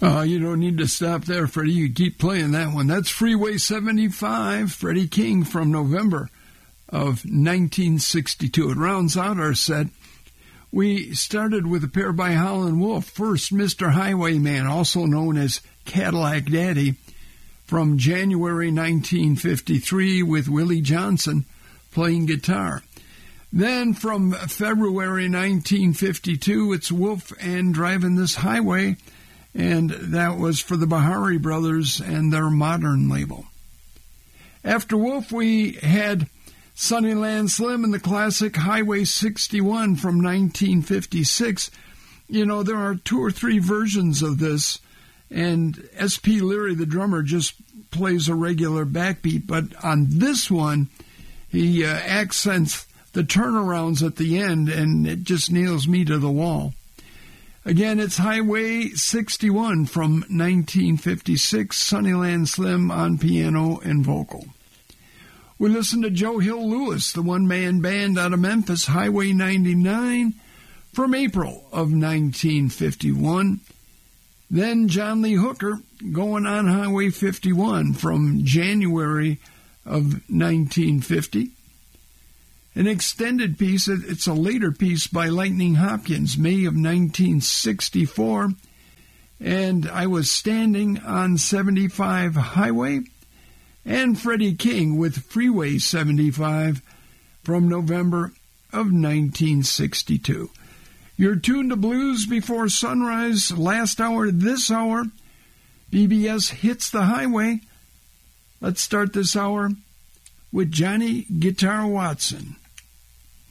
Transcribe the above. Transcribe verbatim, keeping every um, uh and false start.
Uh, you don't need to stop there, Freddie. You keep playing that one. That's Freeway seventy-five, Freddie King from November of nineteen sixty-two. It rounds out our set. We started with a pair by Howlin' Wolf. First, Mister Highwayman, also known as Cadillac Daddy, from January nineteen fifty-three with Willie Johnson playing guitar. Then from February nineteen fifty-two, it's Wolf and Driving This Highway, and that was for the Bahari Brothers and their Modern label. After Wolf, we had Sunnyland Slim and the classic Highway sixty-one from nineteen fifty-six. You know, there are two or three versions of this, and S P Leary, the drummer, just plays a regular backbeat, but on this one, he uh, accents the turnarounds at the end, and it just nails me to the wall. Again, it's Highway sixty-one from nineteen fifty-six, Sunnyland Slim on piano and vocal. We listen to Joe Hill Lewis, the one-man band out of Memphis, Highway ninety-nine from April of nineteen fifty-one. Then John Lee Hooker, Going on Highway fifty-one from January of nineteen fifty. An extended piece, it's a later piece by Lightning Hopkins, May of nineteen sixty-four. And I Was Standing on seventy-five Highway. And Freddie King with Freeway seventy-five from November of nineteen sixty-two. You're tuned to Blues Before Sunrise, last hour, this hour. B B S Hits the Highway. Let's start this hour with Johnny Guitar Watson.